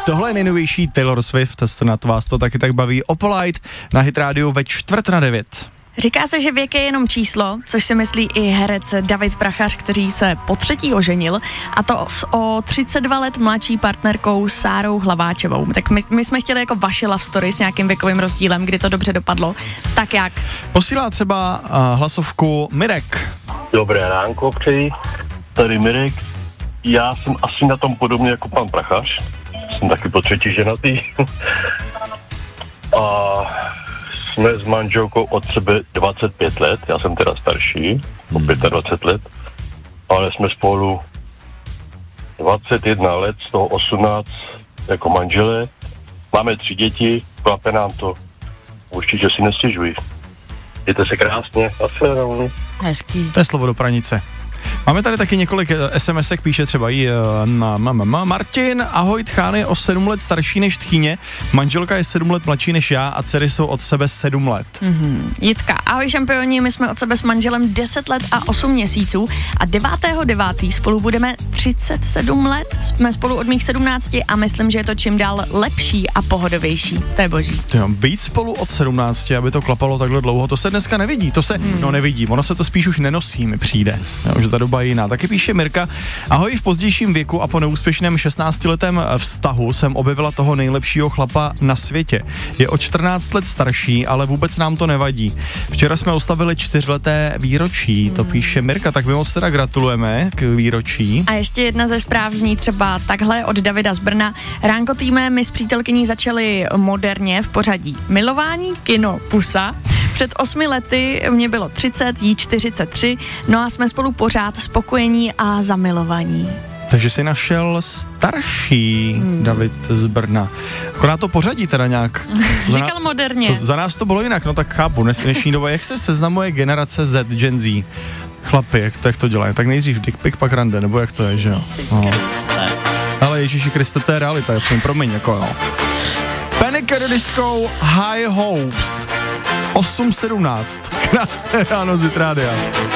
Tohle je nejnovější Taylor Swift, snad vás to taky tak baví. Opalite na Hit Radio ve 8:45. Říká se, že věk je jenom číslo, což si myslí i herec David Prachař, který se potřetí oženil, a to o 32 let mladší partnerkou Sárou Hlaváčevou. Tak my jsme chtěli jako vaše love story s nějakým věkovým rozdílem, kdy to dobře dopadlo. Tak jak? Posílá třeba hlasovku Mirek. Dobré ránko přeji, tady Mirek. Já jsem asi na tom podobně jako pan Prachař. Jsem taky potřetí ženatý. A jsme s manželkou od sebe 25 let, já jsem teda starší, o 25 let, ale jsme spolu 21 let, z toho 18 jako manželé, máme 3 děti, klape nám to, určitě si nestěžuji. Mějte se krásně, nasledanou. Hezký. To je slovo do pranice. Máme tady taky několik SMS-ek, píše třeba i Martin. Ahoj, Tchán je o 7 let starší než Tchýně, manželka je 7 let mladší než já a dcery jsou od sebe 7 let. Jitka, ahoj šampioni, my jsme od sebe s manželem 10 let a 8 měsíců a 9.9. spolu budeme 37 let, jsme spolu od mých 17 a myslím, že je to čím dál lepší a pohodovější. To je boží. Být spolu od 17, aby to klapalo takhle dlouho, to se dneska nevidí, nevidí, ono se to spíš už nenosí, mi přijde, že ta doba je jiná. Taky píše Mirka, ahoj, v pozdějším věku a po neúspěšném 16letém vztahu jsem objevila toho nejlepšího chlapa na světě. Je o 14 let starší, ale vůbec nám to nevadí. Včera jsme oslavili 4leté výročí, to píše Mirka, tak my moc teda gratulujeme k výročí. A ještě jedna ze zpráv zní třeba takhle od Davida z Brna. Ránko týme, my s přítelkyní začali moderně v pořadí milování, kino, pusa. Před 8 lety mě bylo 30, jí 43, no a jsme spolu pořád spokojení a zamilovaní. Takže si našel starší David z Brna. Akorát to pořadí teda nějak. Říkal moderně. Za nás to bylo jinak, no tak chápu, dnešní doba, jak se seznamuje generace Z, Gen Z? Chlapi, jak to dělají? Tak nejdřív dick pic, pak rande, nebo jak to je, že jo? No. Ale Ježíši Kriste, to je realita, jasně, promiň, jako jo. Panic at the Disco, High Hopes. 8:17. Krásné ráno z Hit Rádia.